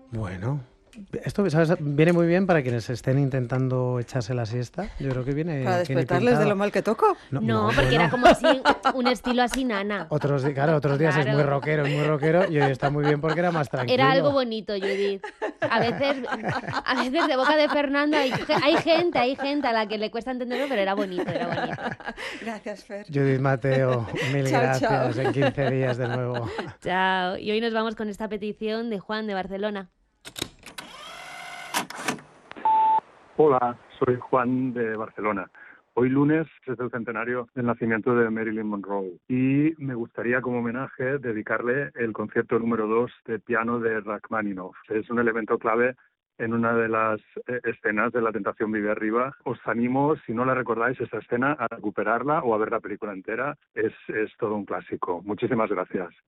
Bueno, esto, ¿sabes? Viene muy bien para quienes estén intentando echarse la siesta. Yo creo que ¿Para viene despertarles de lo pintado. mal que toco? No, No, no, porque era bueno. como así, un estilo así nana. Claro, otros días Claro. es muy rockero y hoy está muy bien porque era más Era algo tranquilo. bonito, Judith. A veces, a veces de boca de Fernando hay gente a la que le cuesta entenderlo, pero era bonito, era bonito. Gracias, Fer. Judith Mateo, mil Chao, chao. gracias. En 15 días de nuevo. Chao. Y hoy nos vamos con esta petición de Juan de Barcelona. Hola, soy Juan de Barcelona. Hoy lunes es el centenario del nacimiento de Marilyn Monroe y me gustaría como homenaje dedicarle el concierto número 2 de piano de Rachmaninoff. Es un elemento clave en una de las escenas de La tentación vive arriba. Os animo, si no la recordáis, esa escena, a recuperarla o a ver la película entera. Es todo un clásico. Muchísimas gracias.